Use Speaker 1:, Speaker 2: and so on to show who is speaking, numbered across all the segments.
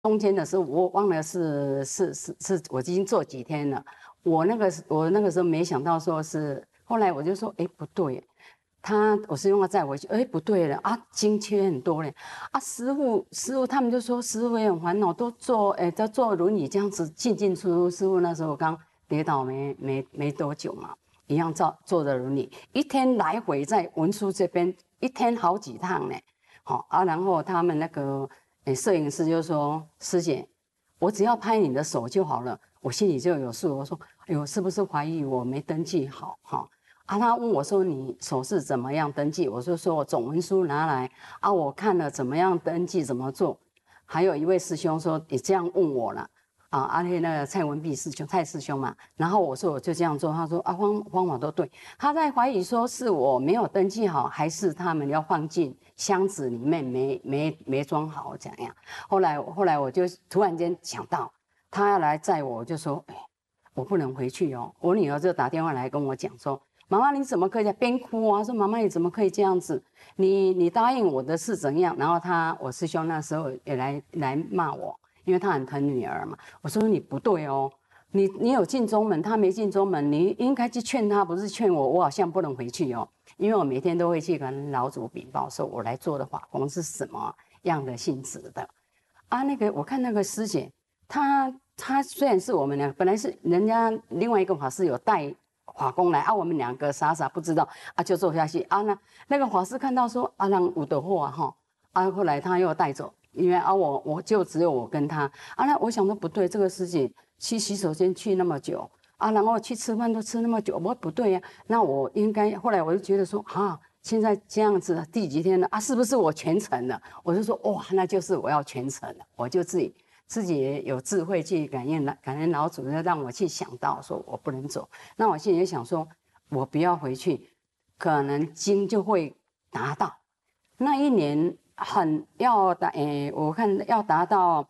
Speaker 1: 中间的时候，我忘了是，我已经做几天了。我那个时候没想到说是，后来我就说，哎，不对，我师兄要载回去，哎，不对了啊，经缺很多嘞，啊，师傅他们就说师傅也很烦恼，都坐轮椅这样子进出出。师傅那时候刚跌倒没多久嘛，一样坐着轮椅，一天来回在文殊这边，一天好几趟呢。好啊，然后他们那个摄影师就说：“师姐，我只要拍你的手就好了，我心里就有数。”我说：“哎呦，是不是怀疑我没登记好？哈啊？”他问我说：“你手是怎么样登记？”我就说：“我总文书拿来啊，我看了怎么样登记，怎么做。”还有一位师兄说也这样问我了。啊，而且那个蔡文弼蔡师兄嘛，然后我说我就这样做，他说啊方法都对，他在怀疑说是我没有登记好，还是他们要放进箱子里面没装好怎样？后来我就突然间想到他要来载我，我就说哎，我不能回去哦，我女儿就打电话来跟我讲说。妈妈，你怎么可以边哭啊？说妈妈，你怎么可以这样子？你答应我的是怎样？然后我师兄那时候也来骂我，因为他很疼女儿嘛。我说你不对哦，你有进中门，他没进中门，你应该去劝他，不是劝我。我好像不能回去哦，因为我每天都会去跟老祖禀报，说我来做的法工是什么样的性质的啊。我看那个师姐，她虽然是我们俩本来是人家另外一个法师有带法工来啊，我们两个傻不知道啊，就坐下去啊。那个法师看到说啊，让有的货啊哈啊，后来他又带走。因为啊，我就只有我跟他啊，那我想说不对，这个师姐去洗手间去那么久啊，然后去吃饭都吃那么久，我不对呀，那我应该后来我就觉得说啊，现在这样子第几天了啊，是不是我全程了？我就说哇，那就是我要全程了，我就自己有智慧去感恩老祖，让我去想到说我不能走，那我现在也想说，我不要回去，可能经就会达到那一年。我看要达到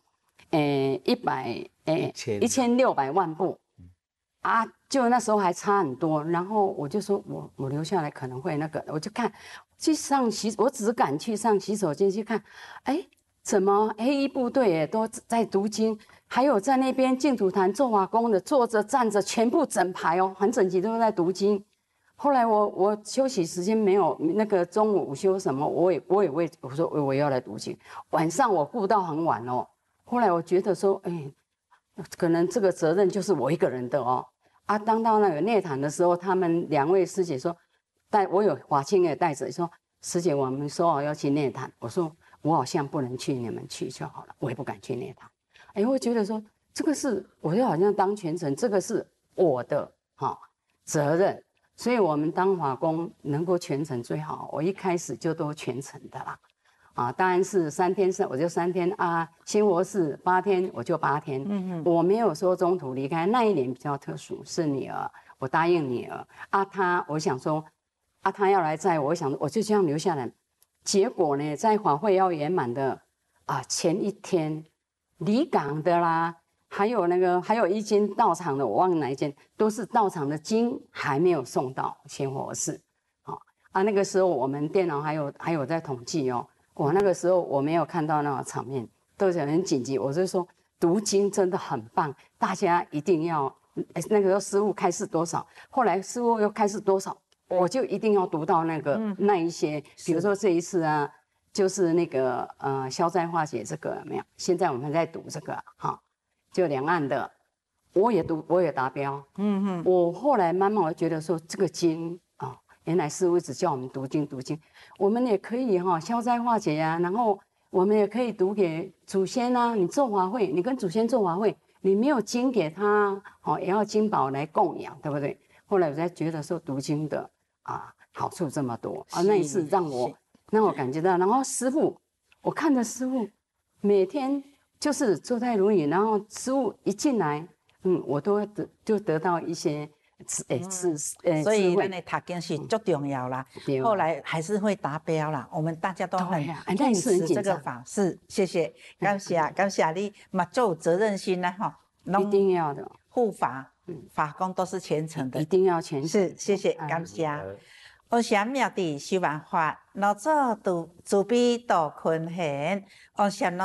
Speaker 1: 1600万步啊，就那时候还差很多。然后我就说我留下来可能会那个，我就看去我只敢去上洗手间去看，哎，怎么黑衣部队也都在读经，还有在那边净土坛做法工的，坐着站着全部整排哦，很整齐都在读经。后来我休息时间没有那个中午午休什么，我也我说我要来读经，晚上我顾到很晚哦。后来我觉得说，哎，可能这个责任就是我一个人的哦。啊，当到那个内坛的时候，他们2位师姐说，我有法清也带着说，师姐我们说好要去内坛，我说我好像不能去，你们去就好了，我也不敢去内坛。哎，我觉得说这个是我就好像当全程，这个是我的责任。所以我们当法工能够全程最好，我一开始就都全程的啦，啊，当然是3天我就3天啊，新活寺8天我就8天，我没有说中途离开。那一年比较特殊，是女儿，我答应女儿啊，我想说啊，她要来载我，想我就这样留下来。结果呢，在法会要圆满的前一天，离港的啦。还有一间道场的，我忘了哪一间，都是道场的经还没有送到仙佛寺，那个时候我们电脑还有在统计哦，我那个时候我没有看到那个场面，都是很紧急，我就说读经真的很棒，大家一定要，那个时候师父开示多少，后来师父又开示多少，我就一定要读到那一些，比如说这一次啊，就是那个消灾化解这个有没有？现在我们在读这个就两岸的，我也达标。我后来慢慢我觉得说，这个经原来师父一直叫我们读经，我们也可以消灾化解啊，然后我们也可以读给祖先啊。你做法会，你跟祖先做法会，你没有经给他也要经宝来供养，对不对？后来我才觉得说，读经的好处这么多那一次让我感觉到，然后师父，我看着师父每天。就是坐在轮椅，然后师父一进来，我都就得到一些
Speaker 2: 所以咱的读经是最重要啦。后来还是会达标啦，我们大家都很重视这个法事。谢谢，感谢你嘛，做有责任心呢
Speaker 1: 一定要的。
Speaker 2: 护法法工都是虔诚的，
Speaker 1: 一定要虔诚。
Speaker 2: 是，谢谢，感谢。我想妙地修万法，老早慈悲度群贤，我想